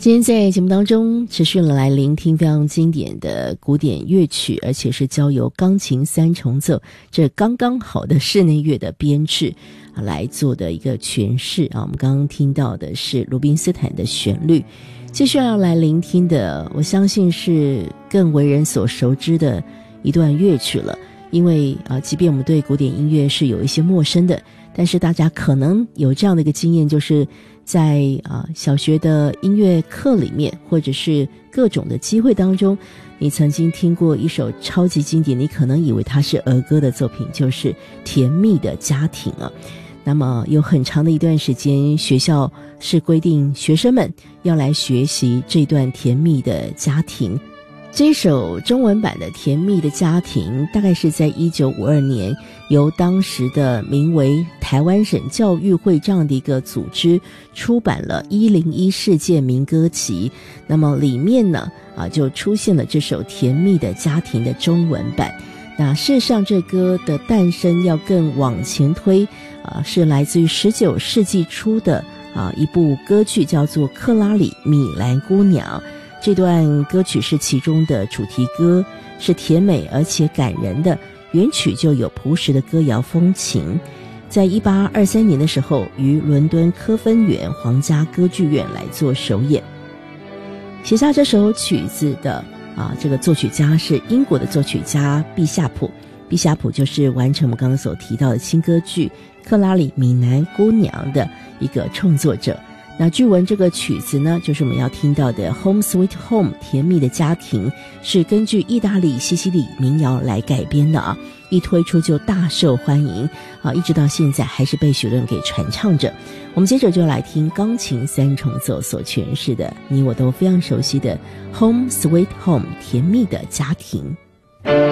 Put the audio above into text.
今天在节目当中持续了来聆听非常经典的古典乐曲，而且是交由钢琴三重奏这刚刚好的室内乐的编制来做的一个诠释我们刚刚听到的是鲁宾斯坦的旋律，接下来要来聆听的我相信是更为人所熟知的一段乐曲了，因为即便我们对古典音乐是有一些陌生的，但是大家可能有这样的一个经验，就是在小学的音乐课里面，或者是各种的机会当中，你曾经听过一首超级经典，你可能以为它是儿歌的作品，就是《甜蜜的家庭》那么有很长的一段时间，学校是规定学生们要来学习这段甜蜜的家庭。这首中文版的《甜蜜的家庭》大概是在1952年由当时的名为台湾省教育会这样的一个组织出版了101世界民歌集，那么里面呢就出现了这首《甜蜜的家庭》的中文版。那事实上这歌的诞生要更往前推是来自于19世纪初的一部歌剧，叫做《克拉里米兰姑娘》。这段歌曲是其中的主题歌，是甜美而且感人的，原曲就有朴实的歌谣风情。在1823年的时候，于伦敦科芬园皇家歌剧院来做首演。写下这首曲子的这个作曲家是英国的作曲家毕夏普，毕夏普就是完成我们刚刚所提到的新歌剧《克拉里米兰姑娘》的一个创作者。那据闻这个曲子呢，就是我们要听到的 Home Sweet Home 甜蜜的家庭，是根据意大利西西里民谣来改编的一推出就大受欢迎一直到现在还是被许多人给传唱着。我们接着就来听钢琴三重奏所诠释的你我都非常熟悉的 Home Sweet Home 甜蜜的家庭。